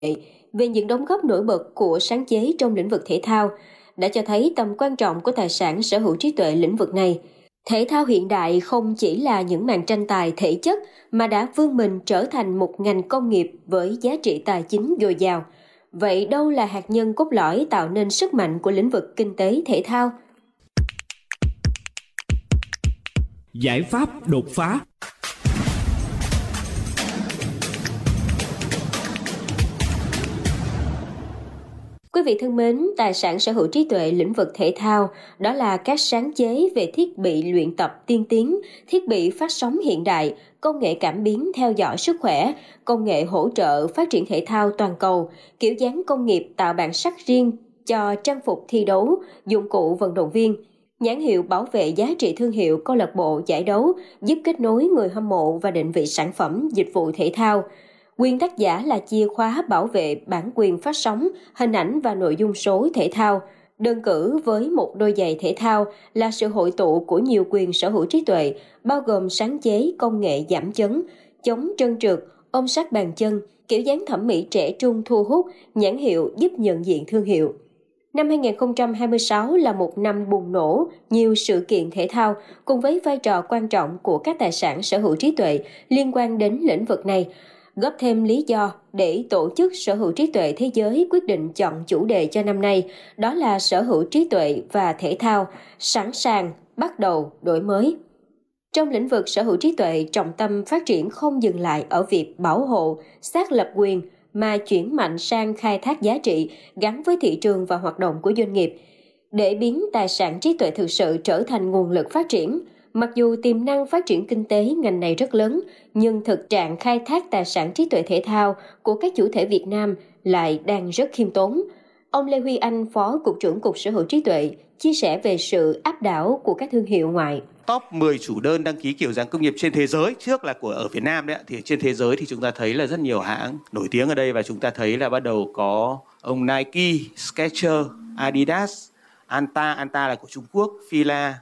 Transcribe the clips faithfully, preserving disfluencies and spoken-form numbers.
về những đóng góp nổi bật của sáng chế trong lĩnh vực thể thao, đã cho thấy tầm quan trọng của tài sản sở hữu trí tuệ lĩnh vực này. Thể thao hiện đại không chỉ là những màn tranh tài thể chất mà đã vươn mình trở thành một ngành công nghiệp với giá trị tài chính dồi dào. Vậy đâu là hạt nhân cốt lõi tạo nên sức mạnh của lĩnh vực kinh tế thể thao? Giải pháp đột phá. Quý vị thân mến, tài sản sở hữu trí tuệ lĩnh vực thể thao đó là các sáng chế về thiết bị luyện tập tiên tiến, thiết bị phát sóng hiện đại, công nghệ cảm biến theo dõi sức khỏe, công nghệ hỗ trợ phát triển thể thao toàn cầu, kiểu dáng công nghiệp tạo bản sắc riêng cho trang phục thi đấu, dụng cụ vận động viên, nhãn hiệu bảo vệ giá trị thương hiệu câu lạc bộ giải đấu, giúp kết nối người hâm mộ và định vị sản phẩm dịch vụ thể thao. Quyền tác giả là chìa khóa bảo vệ bản quyền phát sóng, hình ảnh và nội dung số thể thao. Đơn cử với một đôi giày thể thao là sự hội tụ của nhiều quyền sở hữu trí tuệ, bao gồm sáng chế công nghệ giảm chấn, chống trơn trượt, ôm sát bàn chân, kiểu dáng thẩm mỹ trẻ trung thu hút, nhãn hiệu giúp nhận diện thương hiệu. Năm hai không hai sáu là một năm bùng nổ nhiều sự kiện thể thao cùng với vai trò quan trọng của các tài sản sở hữu trí tuệ liên quan đến lĩnh vực này, góp thêm lý do để Tổ chức Sở hữu trí tuệ Thế giới quyết định chọn chủ đề cho năm nay, đó là sở hữu trí tuệ và thể thao, sẵn sàng, bắt đầu, đổi mới. Trong lĩnh vực sở hữu trí tuệ, trọng tâm phát triển không dừng lại ở việc bảo hộ, xác lập quyền, mà chuyển mạnh sang khai thác giá trị gắn với thị trường và hoạt động của doanh nghiệp. Để biến tài sản trí tuệ thực sự trở thành nguồn lực phát triển, mặc dù tiềm năng phát triển kinh tế ngành này rất lớn, nhưng thực trạng khai thác tài sản trí tuệ thể thao của các chủ thể Việt Nam lại đang rất khiêm tốn. Ông Lê Huy Anh, Phó Cục trưởng Cục Sở hữu trí tuệ, chia sẻ về sự áp đảo của các thương hiệu ngoại. Top mười chủ đơn đăng ký kiểu dáng công nghiệp trên thế giới, trước là của ở Việt Nam đấy, thì trên thế giới thì chúng ta thấy là rất nhiều hãng nổi tiếng ở đây, và chúng ta thấy là bắt đầu có ông Nike, Skechers, Adidas, Anta, Anta là của Trung Quốc, Fila.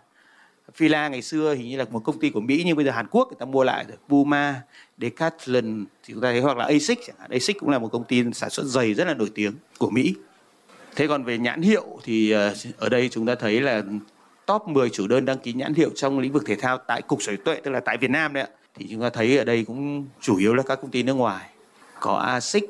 Fila ngày xưa hình như là một công ty của Mỹ nhưng bây giờ Hàn Quốc người ta mua lại rồi. Puma, Decathlon thì chúng ta thấy, hoặc là Asics, Asics cũng là một công ty sản xuất giày rất là nổi tiếng của Mỹ. Thế còn về nhãn hiệu thì ở đây chúng ta thấy là top mười chủ đơn đăng ký nhãn hiệu trong lĩnh vực thể thao tại Cục Sở hữu trí tuệ, tức là tại Việt Nam đấy ạ. Thì chúng ta thấy ở đây cũng chủ yếu là các công ty nước ngoài. Có Asics,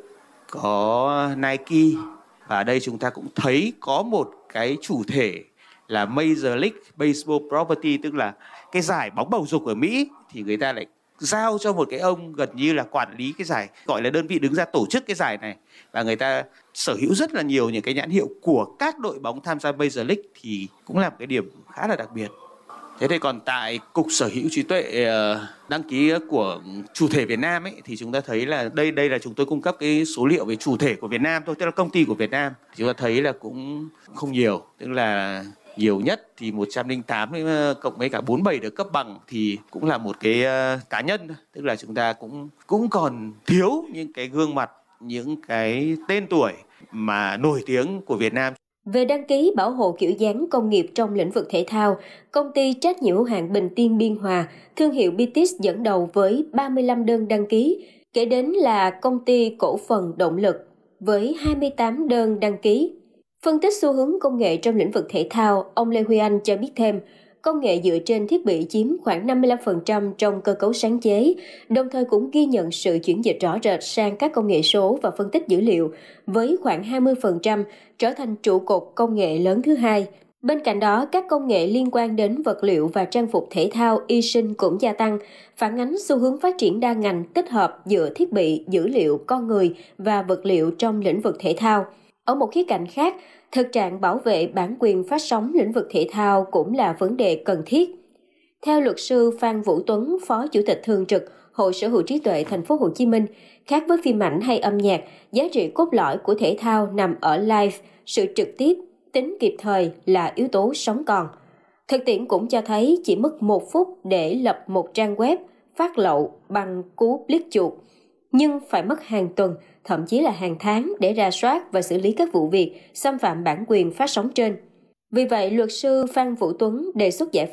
có Nike, và ở đây chúng ta cũng thấy có một cái chủ thể là Major League Baseball Property, tức là cái giải bóng bầu dục ở Mỹ, thì người ta lại giao cho một cái ông gần như là quản lý cái giải, gọi là đơn vị đứng ra tổ chức cái giải này, và người ta sở hữu rất là nhiều những cái nhãn hiệu của các đội bóng tham gia Major League, thì cũng là một cái điểm khá là đặc biệt. Thế thì còn tại Cục Sở hữu trí tuệ đăng ký của chủ thể Việt Nam ấy, thì chúng ta thấy là đây đây là chúng tôi cung cấp cái số liệu về chủ thể của Việt Nam thôi, tức là công ty của Việt Nam. Chúng ta thấy là cũng không nhiều, tức là nhiều nhất thì một trăm lẻ tám cộng với cả bốn mươi bảy được cấp bằng thì cũng là một cái cá nhân, tức là chúng ta cũng cũng còn thiếu những cái gương mặt, những cái tên tuổi mà nổi tiếng của Việt Nam. Về đăng ký bảo hộ kiểu dáng công nghiệp trong lĩnh vực thể thao, công ty trách nhiệm hữu hạn Bình Tiên Biên Hòa, thương hiệu bê tê i ét dẫn đầu với ba mươi lăm đơn đăng ký, kể đến là công ty cổ phần Động lực với hai mươi tám đơn đăng ký. Phân tích xu hướng công nghệ trong lĩnh vực thể thao, ông Lê Huy Anh cho biết thêm, công nghệ dựa trên thiết bị chiếm khoảng năm mươi lăm phần trăm trong cơ cấu sáng chế, đồng thời cũng ghi nhận sự chuyển dịch rõ rệt sang các công nghệ số và phân tích dữ liệu, với khoảng hai mươi phần trăm trở thành trụ cột công nghệ lớn thứ hai. Bên cạnh đó, các công nghệ liên quan đến vật liệu và trang phục thể thao y sinh cũng gia tăng, phản ánh xu hướng phát triển đa ngành tích hợp giữa thiết bị, dữ liệu, con người và vật liệu trong lĩnh vực thể thao. Ở một khía cạnh khác, thực trạng bảo vệ bản quyền phát sóng lĩnh vực thể thao cũng là vấn đề cần thiết. Theo luật sư Phan Vũ Tuấn, Phó Chủ tịch Thường trực Hội Sở hữu trí tuệ Thành phố Hồ Chí Minh, khác với phim ảnh hay âm nhạc, giá trị cốt lõi của thể thao nằm ở live, sự trực tiếp, tính kịp thời là yếu tố sống còn. Thực tiễn cũng cho thấy chỉ mất một phút để lập một trang web phát lậu bằng cú click chuột, nhưng phải mất hàng tuần, thậm chí là hàng tháng để rà soát và xử lý các vụ việc xâm phạm bản quyền phát sóng trên. Vì vậy, luật sư Phan Vũ Tuấn đề xuất giải pháp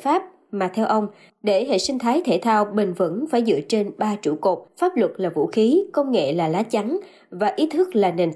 mà theo ông, để hệ sinh thái thể thao bền vững phải dựa trên ba trụ cột: pháp luật là vũ khí, công nghệ là lá chắn và ý thức là nền